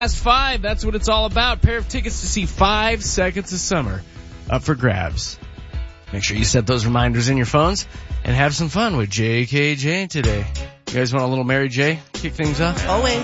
Last 5, that's what it's all about. Pair of tickets to see 5 Seconds of Summer up for grabs. Make sure you set those reminders in your phones and have some fun with JKJ today. You guys want a little Mary J? Kick things off? Always.